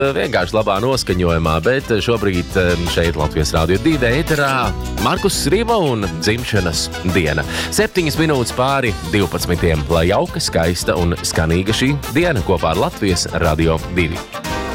vienkārši labā noskaņojumā, bet šobrīd šeit Latvijas Rādio 2 ēterā Markus Riva un dzimšanas diena. 7 minūtes pāri 12. Lai jauka, skaista un skanīga šī diena kopā ar Latvijas Rādio 2.